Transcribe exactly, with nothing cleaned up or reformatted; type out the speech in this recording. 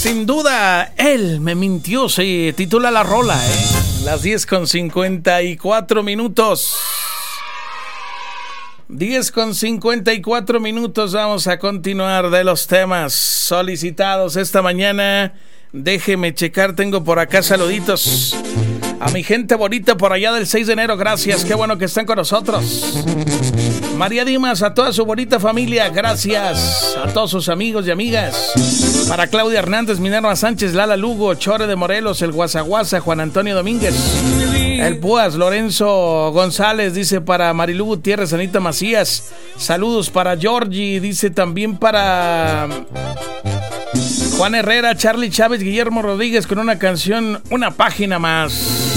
Sin duda, él me mintió, se titula la rola, ¿eh? Las diez con cincuenta y cuatro minutos. diez con cincuenta y cuatro minutos, vamos a continuar de los temas solicitados esta mañana. Déjeme checar, tengo por acá saluditos a mi gente bonita por allá del seis de enero, gracias, qué bueno que están con nosotros. María Dimas, a toda su bonita familia, gracias. A todos sus amigos y amigas. Para Claudia Hernández, Minerva Sánchez, Lala Lugo, Chore de Morelos, el Guasaguasa, Juan Antonio Domínguez, el Púas, Lorenzo González, dice para Marilú Gutiérrez, Anita Macías. Saludos para Georgie, dice también para Juan Herrera, Charlie Chávez, Guillermo Rodríguez con una canción, Una Página Más.